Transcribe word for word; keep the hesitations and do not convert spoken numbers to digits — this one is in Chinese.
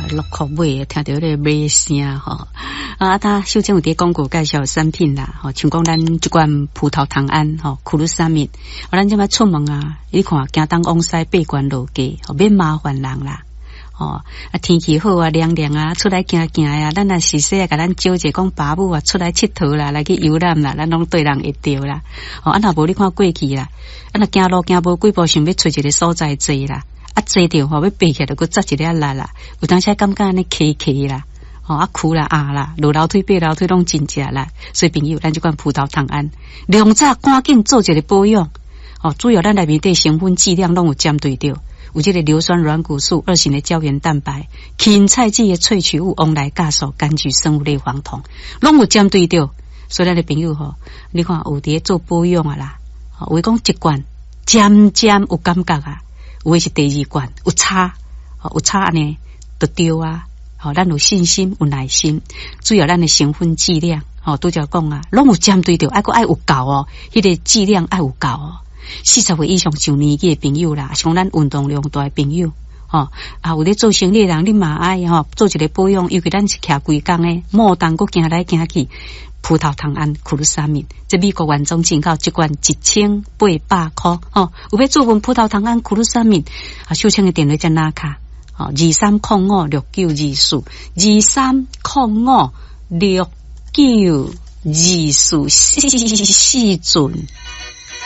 落口买，听到那个买声吼。啊，他秀珍有啲广告介绍产品啦，吼，像讲咱一罐葡萄糖胺，吼，库鲁沙米，我咱即摆出门啊，你看，行东往西八关路街，吼，免麻烦人啦。哦，啊天气好啊，凉凉啊，出来行行啊，咱若是说啊，甲咱招一个讲爸母啊，出来佚佗啦，来去游览啦，咱拢对人会着啦。哦，啊若无你看过去啦，啊若行路行无几步，想要找一个所在坐啦，啊坐着吼要爬起来，就搁扎一粒力啦，有当时感觉安尼起起啦。哦，啊哭啦啊啦，落楼梯爬楼梯拢真正啦，所以朋友，咱就讲葡萄糖胺，两早赶紧做一个保养。哦，主要咱内面对成分剂量拢有针对着，有这个硫酸软骨素、二型的胶原蛋白、芹菜籽的萃取物、翁来酵素、柑橘生物类黄酮，拢有针对着。所以咱的朋友吼，你看有伫做保养啊啦，有诶讲一罐渐渐有感觉啊，有诶是第二罐有差，有差安尼就对啊。好，咱有信心，有耐心，主要咱的成分剂量，哦，拄则讲啊，拢有针对着，爱个爱有够哦，迄个剂量爱有够哦。四十岁以上上年纪的朋友啦，像咱运动量大的朋友，哦，啊，有咧做生意的人，你嘛爱吼做一个保养，尤其咱是徛规工诶，莫当搁行来行去，葡萄糖胺库鲁沙米，这美国原装进口一罐一千八百块，哦，有要做份葡萄糖胺库鲁沙米，啊，秀清的电话在哪卡？哦，二三零五六九二四，二三零五六九二四四四准。